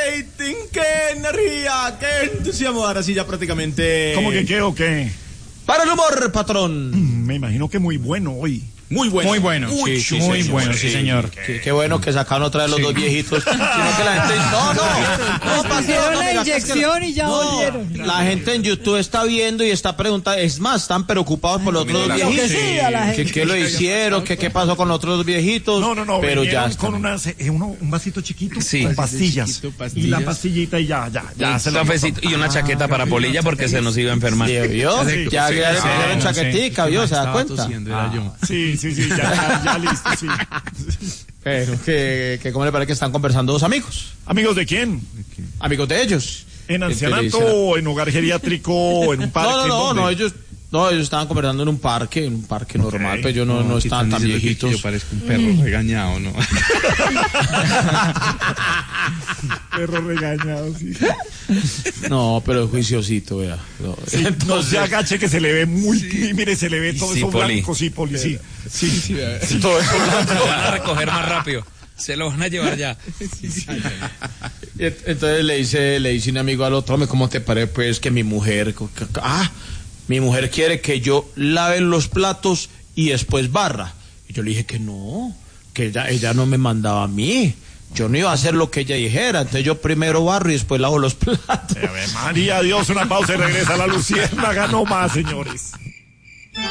rating, qué energía, qué entusiasmo. Ahora sí ya prácticamente... ¿Cómo que qué o qué? Para el humor, patrón. Me imagino que muy bueno hoy. Muy bueno. Muy bueno, muy bueno, sí, señor. Qué bueno que sacaron otra vez los dos viejitos. Sino que la gente... No, hicieron la inyección y ya volvieron. La gente en YouTube está viendo y está preguntando. Es más, están preocupados por los otros dos viejitos. ¿Qué lo hicieron? ¿Qué pasó con los otros dos viejitos? No, pero ya con un vasito chiquito Sí. con pastillas. Y la pastillita y ya se lo Cafecito y una chaqueta para Polilla porque se nos iba a enfermar. ¿Vio? Ya le dieron chaquetica, ¿vio? ¿Se da cuenta? Sí, ya listo, sí. Pero que ¿cómo le parece que están conversando dos amigos? ¿Amigos de quién? Amigos de ellos. ¿En ancianato o en hogar geriátrico o en un parque? No, ellos estaban conversando en un parque normal, pero ellos no estaban tan viejitos. Yo parezco un perro regañado, ¿no? Perro regañado, sí. No, pero es juiciosito, vea. Sí, no se agache que se le ve mire, se le ve todo Sí, eso Poli. blanco, sí, Poli, sí. Todo eso blanco. Lo van a recoger más rápido. Se lo van a llevar ya. Entonces le dice un amigo al otro, hombre, ¿cómo te parece pues que mi mujer quiere que yo lave los platos y después barra? Y yo le dije que no, que ella no me mandaba a mí. Yo no iba a hacer lo que ella dijera, entonces yo primero barro y después lavo los platos. María Dios, una pausa y regresa la Luciérnaga, no más, señores.